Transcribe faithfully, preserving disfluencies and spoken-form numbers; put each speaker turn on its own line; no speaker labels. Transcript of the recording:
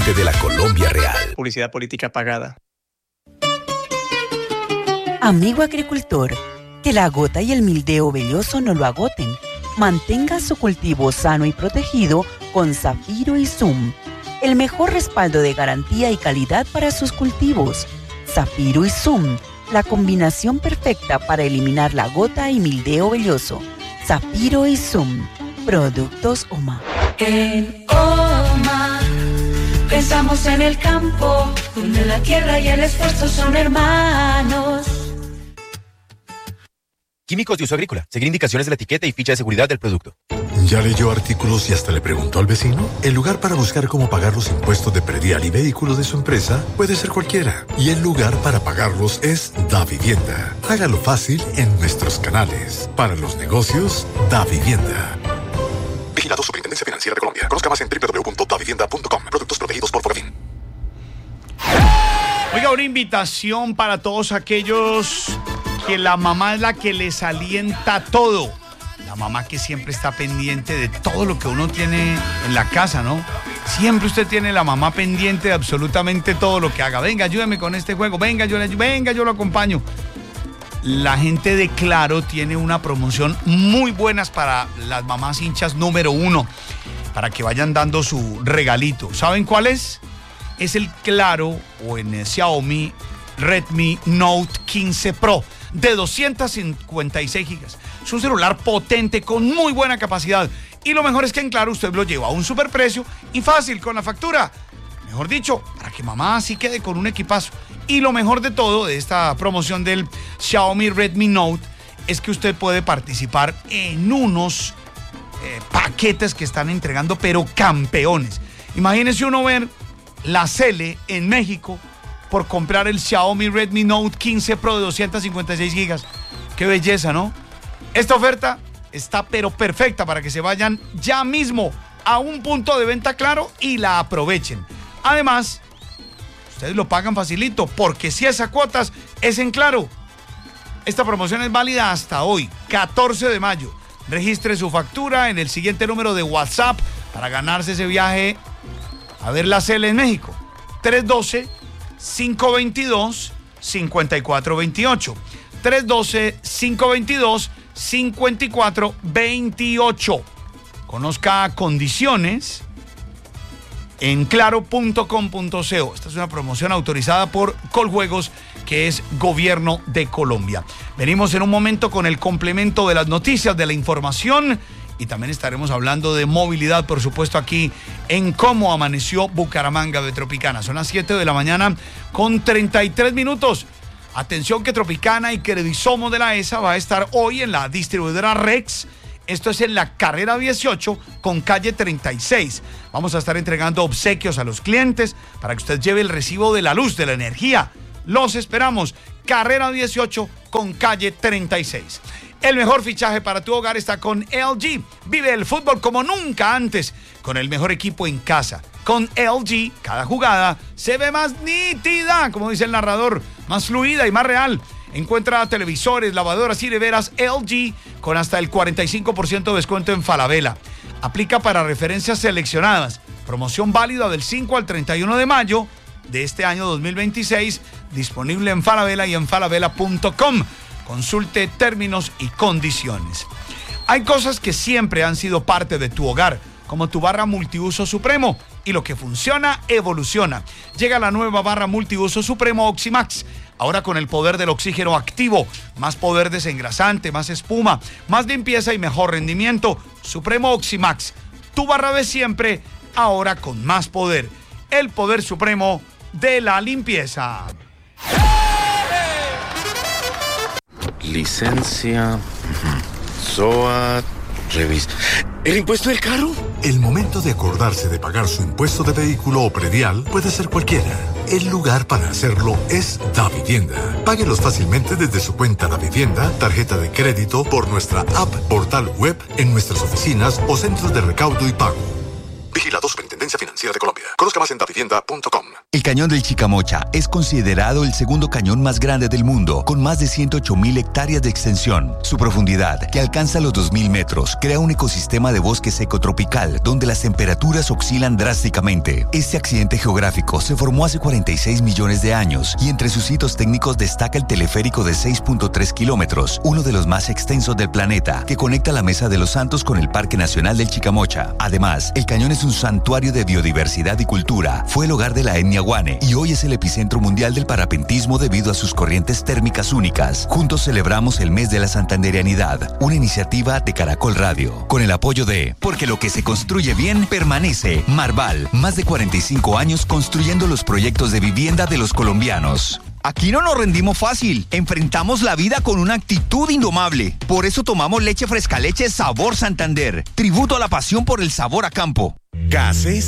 parte de la Colombia real.
Publicidad política pagada.
Amigo agricultor, que la gota y el mildeо velloso no lo agoten. Mantenga su cultivo sano y protegido con Zafiro y Zoom, el mejor respaldo de garantía y calidad para sus cultivos. Zafiro y Zoom, la combinación perfecta para eliminar la gota y mildeо velloso. Zafiro y Zoom, productos OMA.
En OMA pensamos en el campo, donde la tierra y el esfuerzo son hermanos.
Químicos de uso agrícola. Seguir indicaciones de la etiqueta y ficha de seguridad del producto.
¿Ya leyó artículos y hasta le preguntó al vecino? El lugar para buscar cómo pagar los impuestos de predial y vehículos de su empresa puede ser cualquiera. Y el lugar para pagarlos es DaVivienda. Hágalo fácil en nuestros canales. Para los negocios, DaVivienda. Vigilado Superintendencia Financiera de Colombia. Conozca más en doble u doble u doble u punto davivienda punto com. Productos protegidos por Fogafín.
Oiga, una invitación para todos aquellos que la mamá es la que les alienta todo. La mamá que siempre está pendiente de todo lo que uno tiene en la casa, ¿no? Siempre usted tiene la mamá pendiente de absolutamente todo lo que haga. Venga, ayúdame con este juego. Venga, yo le ayudo. Venga, yo lo acompaño. La gente de Claro tiene una promoción muy buena para las mamás hinchas número uno, para que vayan dando su regalito. ¿Saben cuál es? Es el Claro o en el Xiaomi Redmi Note quince Pro de doscientos cincuenta y seis gigas. Es un celular potente con muy buena capacidad. Y lo mejor es que en Claro usted lo lleva a un superprecio y fácil con la factura. Mejor dicho, para que mamá así quede con un equipazo. Y lo mejor de todo de esta promoción del Xiaomi Redmi Note es que usted puede participar en unos eh, paquetes que están entregando, pero campeones. Imagínese uno ver la Cele en México por comprar el Xiaomi Redmi Note quince Pro de doscientos cincuenta y seis gigas. Qué belleza, ¿no? Esta oferta está pero perfecta para que se vayan ya mismo a un punto de venta Claro y la aprovechen. Además, ustedes lo pagan facilito, porque si es a cuotas, es en Claro. Esta promoción es válida hasta hoy, catorce de mayo. Registre su factura en el siguiente número de WhatsApp para ganarse ese viaje a ver la Cele en México. tres uno dos, cinco dos dos, cinco cuatro dos ocho. tres uno dos, cinco dos dos, cinco cuatro dos ocho. Conozca condiciones en claro punto com punto co. Esta es una promoción autorizada por Coljuegos, que es Gobierno de Colombia. Venimos en un momento con el complemento de las noticias, de la información, y también estaremos hablando de movilidad, por supuesto, aquí en Cómo Amaneció Bucaramanga de Tropicana. Son las siete de la mañana con treinta y tres minutos. Atención que Tropicana y Credisomo de la E S A va a estar hoy en la distribuidora Rex. Esto es en la carrera dieciocho con calle treinta y seis. Vamos a estar entregando obsequios a los clientes para que usted lleve el recibo de la luz, de la energía. Los esperamos. Carrera dieciocho con calle treinta y seis. El mejor fichaje para tu hogar está con L G. Vive el fútbol como nunca antes, con el mejor equipo en casa. Con L G, cada jugada se ve más nítida, como dice el narrador, más fluida y más real. Encuentra televisores, lavadoras y neveras L G con hasta el cuarenta y cinco por ciento de descuento en Falabella. Aplica para referencias seleccionadas. Promoción válida del cinco al treinta y uno de mayo de este año dos mil veintiséis. Disponible en Falabella y en falabella punto com. Consulte términos y condiciones. Hay cosas que siempre han sido parte de tu hogar, como tu barra multiuso Supremo. Y lo que funciona, evoluciona. Llega la nueva barra multiuso Supremo Oximax. Ahora con el poder del oxígeno activo, más poder desengrasante, más espuma, más limpieza y mejor rendimiento. Supremo Oximax, tu barra de siempre, ahora con más poder. El poder supremo de la limpieza.
Licencia, S O A, revista. ¿El impuesto del carro?
El momento de acordarse de pagar su impuesto de vehículo o predial puede ser cualquiera. El lugar para hacerlo es DaVivienda. Páguelos fácilmente desde su cuenta DaVivienda, tarjeta de crédito, por nuestra app, portal web, en nuestras oficinas o centros de recaudo y pago. Vigilado Superintendencia Financiera. Financiera de Colombia. Conozca más en davivienda punto com.
El cañón del Chicamocha es considerado el segundo cañón más grande del mundo, con más de ciento ocho mil hectáreas de extensión. Su profundidad, que alcanza los dos mil metros, crea un ecosistema de bosque seco tropical, donde las temperaturas oscilan drásticamente. Este accidente geográfico se formó hace cuarenta y seis millones de años, y entre sus hitos técnicos destaca el teleférico de seis punto tres kilómetros, uno de los más extensos del planeta, que conecta la Mesa de los Santos con el Parque Nacional del Chicamocha. Además, el cañón es un santuario de biodiversidad y cultura. Fue el hogar de la etnia Guane y hoy es el epicentro mundial del parapentismo debido a sus corrientes térmicas únicas. Juntos celebramos el mes de la santandereanidad, una iniciativa de Caracol Radio, con el apoyo de Porque lo que se construye bien permanece. Marval, más de cuarenta y cinco años construyendo los proyectos de vivienda de los colombianos.
Aquí no nos rendimos fácil, enfrentamos la vida con una actitud indomable. Por eso tomamos leche fresca leche Sabor Santander, tributo a la pasión por el sabor a campo.
Gases